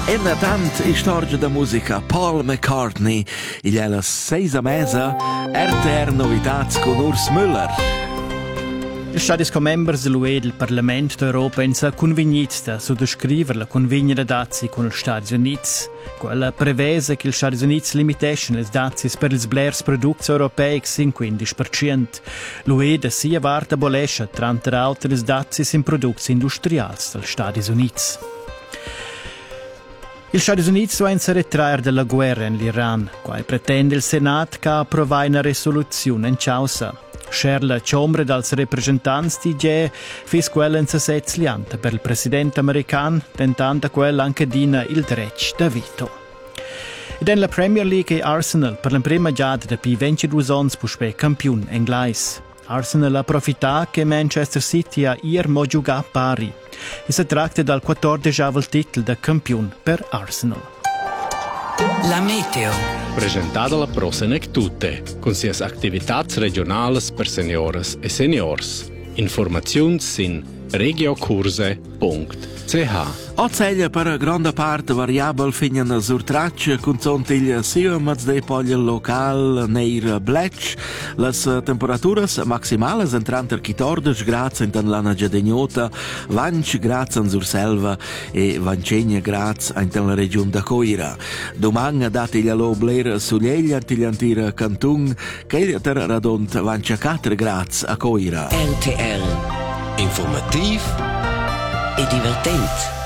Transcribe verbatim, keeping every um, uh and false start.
En tant istorgia da musica Paul McCartney, il è la seisa mesa, R T R Novitats con Urs Müller. Il stadis com members dell'U E del Parlament d'Europa ensa convegnits da sottoscriver la convegna da dazi con il Stati Units. Quella prevese che il Stati Units limitesce le dazi per ils blers products europei cinquanta per cento. L'U E da sia varta bolescia trenta altre dazi in produtti industriali degli Stati Units. Il Stati Uniti dovenza ritrarre dalla guerra in l'Iran, qua pretende il Senat che approva una risoluzione in causa. Scher la Ciombre dels representanti di G fis quella in sesetzlianta per il presidente americano, tentando quella anche dina il dretsch da vito. Ed in la Premier League Arsenal per la prima giada da pi ventidue anni puspe campione inglese. Arsenal approfitta che Manchester City ha ier mo giuga pari. E si tratta dal quattordicesimo titolo da campione per Arsenal. La meteo. Presentata la Prosenec Tutte, con sias activitats regionales per senioras e seniors. Informazioni sin regiocurse punto c h. Ozeglia per grande parte variabile finian sur traccia con zontiglia sia mazde poglia local neir blech. Las temperaturas maximales entrant er quattordici gradi in lana giadegnota, vanc gradi in sur selva e vancegna gradi in la regione da Coira. Domani dati gli alobler suglieglia antigliantira cantun che ter radont vanc quattro gradi a Coira. R T R. Informativ e divertent.